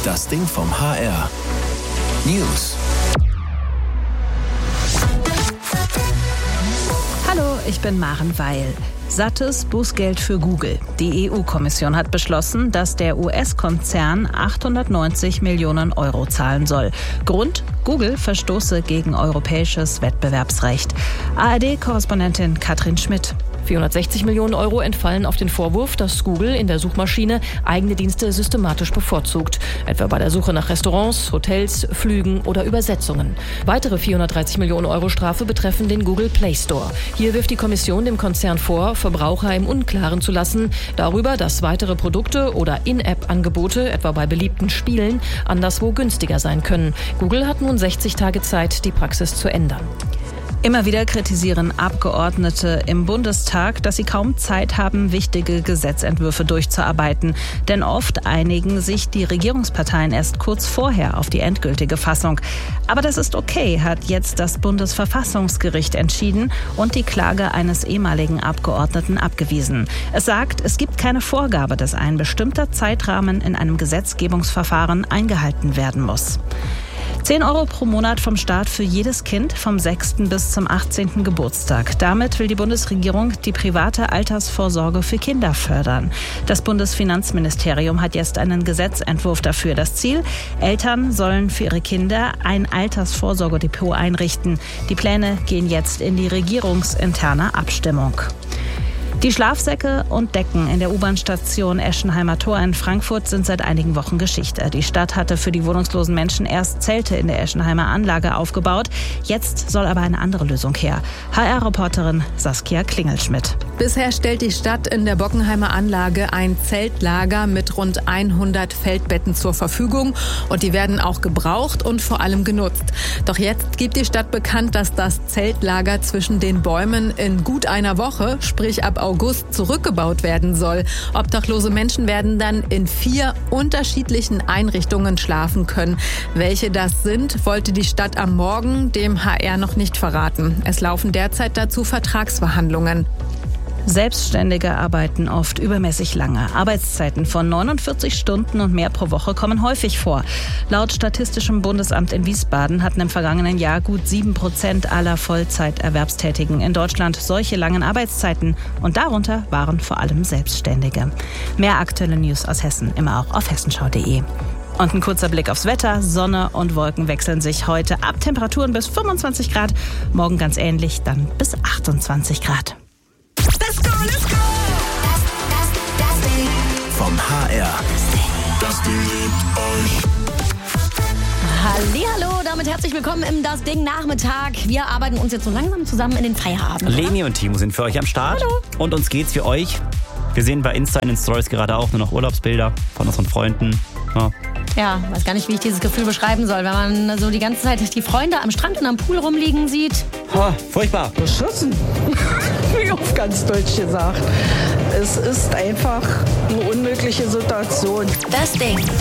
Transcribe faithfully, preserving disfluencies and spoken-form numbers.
Das Ding vom H R. News. Hallo, ich bin Maren Weil. Sattes Bußgeld für Google. Die E U-Kommission hat beschlossen, dass der U S-Konzern achthundertneunzig Millionen Euro zahlen soll. Grund? Google verstoße gegen europäisches Wettbewerbsrecht. A R D-Korrespondentin Katrin Schmidt. vierhundertsechzig Millionen Euro entfallen auf den Vorwurf, dass Google in der Suchmaschine eigene Dienste systematisch bevorzugt. Etwa bei der Suche nach Restaurants, Hotels, Flügen oder Übersetzungen. Weitere vierhundertdreißig Millionen Euro Strafe betreffen den Google Play Store. Hier wirft die Kommission dem Konzern vor, Verbraucher im Unklaren zu lassen darüber, dass weitere Produkte oder In-App-Angebote, etwa bei beliebten Spielen, anderswo günstiger sein können. Google hat nun sechzig Tage Zeit, die Praxis zu ändern. Immer wieder kritisieren Abgeordnete im Bundestag, dass sie kaum Zeit haben, wichtige Gesetzentwürfe durchzuarbeiten. Denn oft einigen sich die Regierungsparteien erst kurz vorher auf die endgültige Fassung. Aber das ist okay, hat jetzt das Bundesverfassungsgericht entschieden und die Klage eines ehemaligen Abgeordneten abgewiesen. Es sagt, es gibt keine Vorgabe, dass ein bestimmter Zeitrahmen in einem Gesetzgebungsverfahren eingehalten werden muss. zehn Euro pro Monat vom Staat für jedes Kind vom sechsten bis zum achtzehnten Geburtstag. Damit will die Bundesregierung die private Altersvorsorge für Kinder fördern. Das Bundesfinanzministerium hat jetzt einen Gesetzentwurf dafür. Das Ziel: Eltern sollen für ihre Kinder ein Altersvorsorgedepot einrichten. Die Pläne gehen jetzt in die regierungsinterne Abstimmung. Die Schlafsäcke und Decken in der U-Bahn-Station Eschenheimer Tor in Frankfurt sind seit einigen Wochen Geschichte. Die Stadt hatte für die wohnungslosen Menschen erst Zelte in der Eschenheimer Anlage aufgebaut. Jetzt soll aber eine andere Lösung her. H R-Reporterin Saskia Klingelschmidt. Bisher stellt die Stadt in der Bockenheimer Anlage ein Zeltlager mit rund hundert Feldbetten zur Verfügung. Und die werden auch gebraucht und vor allem genutzt. Doch jetzt gibt die Stadt bekannt, dass das Zeltlager zwischen den Bäumen in gut einer Woche, sprich ab August, zurückgebaut werden soll. Obdachlose Menschen werden dann in vier unterschiedlichen Einrichtungen schlafen können. Welche das sind, wollte die Stadt am Morgen dem H R noch nicht verraten. Es laufen derzeit dazu Vertragsverhandlungen. Selbstständige arbeiten oft übermäßig lange. Arbeitszeiten von neunundvierzig Stunden und mehr pro Woche kommen häufig vor. Laut Statistischem Bundesamt in Wiesbaden hatten im vergangenen Jahr gut sieben Prozent aller Vollzeiterwerbstätigen in Deutschland solche langen Arbeitszeiten. Und darunter waren vor allem Selbstständige. Mehr aktuelle News aus Hessen immer auch auf hessenschau punkt de. Und ein kurzer Blick aufs Wetter. Sonne und Wolken wechseln sich heute ab. Temperaturen bis fünfundzwanzig Grad. Morgen ganz ähnlich, dann bis achtundzwanzig Grad. Let's go, let's go! Das, das, das Ding vom H R. Das Ding liebt euch. Hallihallo, damit herzlich willkommen im Das Ding Nachmittag. Wir arbeiten uns jetzt so langsam zusammen in den Feierabend. Leni und Timo sind für euch am Start. Hallo. Und uns geht's wie euch. Wir sehen bei Insta in den Stories gerade auch nur noch Urlaubsbilder von unseren Freunden. Ja. Ja, weiß gar nicht, wie ich dieses Gefühl beschreiben soll, wenn man so die ganze Zeit die Freunde am Strand und am Pool rumliegen sieht. Ha, furchtbar. Beschissen, wie auf ganz Deutsch gesagt. Es ist einfach eine unmögliche Situation. Das Ding.